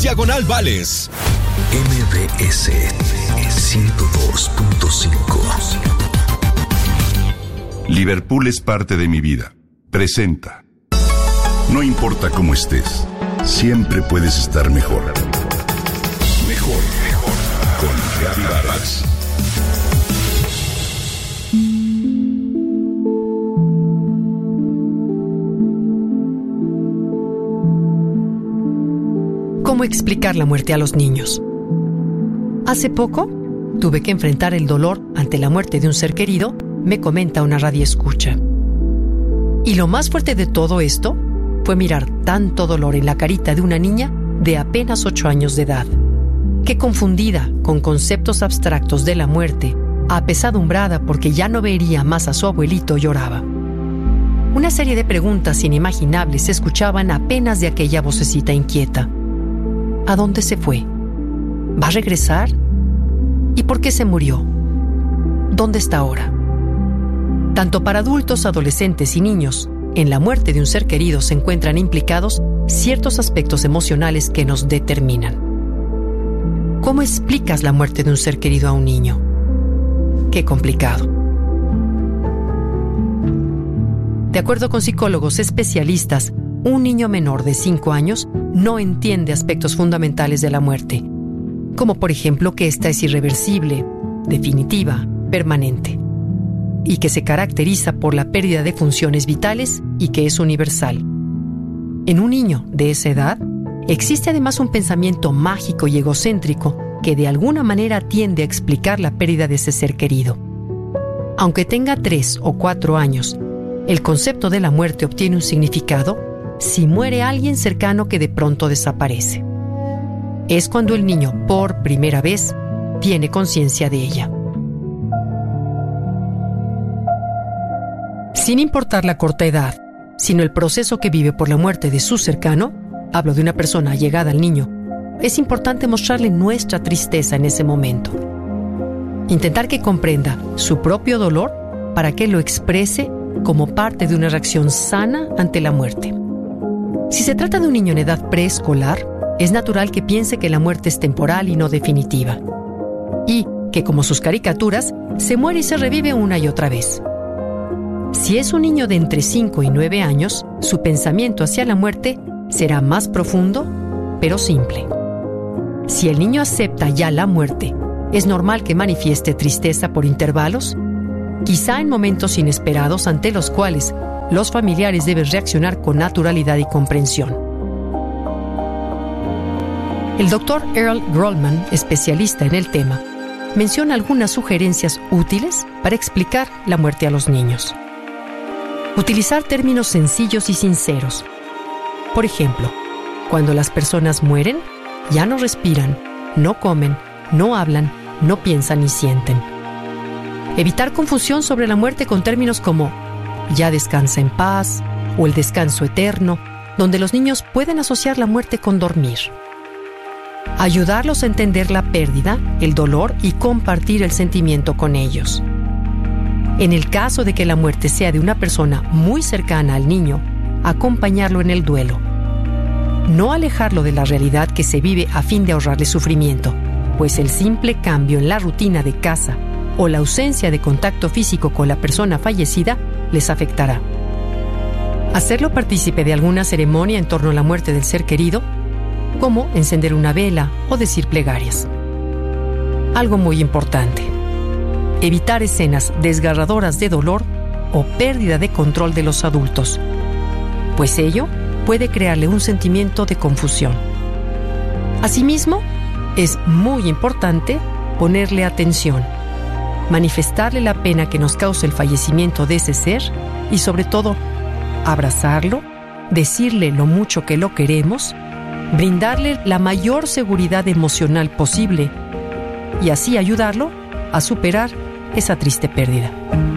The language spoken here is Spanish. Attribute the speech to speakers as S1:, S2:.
S1: Vales.
S2: MBS 102.5.
S3: Liverpool es parte de mi vida. Presenta. No importa cómo estés, siempre puedes estar mejor. Mejor, mejor. Con Gaby Vargas.
S4: ¿Cómo explicar la muerte a los niños? Hace poco tuve que enfrentar el dolor ante la muerte de un ser querido, me comenta una radioescucha. Y lo más fuerte de todo esto fue mirar tanto dolor en la carita de una niña de apenas 8 años de edad, que confundida con conceptos abstractos de la muerte, apesadumbrada porque ya no vería más a su abuelito, lloraba. Una serie de preguntas inimaginables se escuchaban apenas de aquella vocecita inquieta. ¿A dónde se fue? ¿Va a regresar? ¿Y por qué se murió? ¿Dónde está ahora? Tanto para adultos, adolescentes y niños, en la muerte de un ser querido se encuentran implicados ciertos aspectos emocionales que nos determinan. ¿Cómo explicas la muerte de un ser querido a un niño? Qué complicado. De acuerdo con psicólogos especialistas, un niño menor de 5 años no entiende aspectos fundamentales de la muerte, como por ejemplo que ésta es irreversible, definitiva, permanente, y que se caracteriza por la pérdida de funciones vitales y que es universal. En un niño de esa edad, existe además un pensamiento mágico y egocéntrico que de alguna manera tiende a explicar la pérdida de ese ser querido. Aunque tenga 3 o 4 años, el concepto de la muerte obtiene un significado si muere alguien cercano que de pronto desaparece. Es cuando el niño, por primera vez, tiene conciencia de ella. Sin importar la corta edad, sino el proceso que vive por la muerte de su cercano, hablo de una persona allegada al niño, es importante mostrarle nuestra tristeza en ese momento. Intentar que comprenda su propio dolor para que lo exprese como parte de una reacción sana ante la muerte. Si se trata de un niño en edad preescolar, es natural que piense que la muerte es temporal y no definitiva, y que, como sus caricaturas, se muere y se revive una y otra vez. Si es un niño de entre 5 y 9 años, su pensamiento hacia la muerte será más profundo, pero simple. Si el niño acepta ya la muerte, es normal que manifieste tristeza por intervalos, quizá en momentos inesperados ante los cuales los familiares deben reaccionar con naturalidad y comprensión. El Dr. Earl Grollman, especialista en el tema, menciona algunas sugerencias útiles para explicar la muerte a los niños. Utilizar términos sencillos y sinceros. Por ejemplo, cuando las personas mueren, ya no respiran, no comen, no hablan, no piensan ni sienten. Evitar confusión sobre la muerte con términos como ya descansa en paz o el descanso eterno, donde los niños pueden asociar la muerte con dormir. Ayudarlos a entender la pérdida, el dolor y compartir el sentimiento con ellos. En el caso de que la muerte sea de una persona muy cercana al niño, acompañarlo en el duelo. No alejarlo de la realidad que se vive a fin de ahorrarle sufrimiento, pues el simple cambio en la rutina de casa o la ausencia de contacto físico con la persona fallecida les afectará. Hacerlo partícipe de alguna ceremonia en torno a la muerte del ser querido, como encender una vela o decir plegarias. Algo muy importante: evitar escenas desgarradoras de dolor o pérdida de control de los adultos, pues ello puede crearle un sentimiento de confusión. Asimismo, es muy importante ponerle atención, manifestarle la pena que nos causa el fallecimiento de ese ser y, sobre todo, abrazarlo, decirle lo mucho que lo queremos, brindarle la mayor seguridad emocional posible y así ayudarlo a superar esa triste pérdida.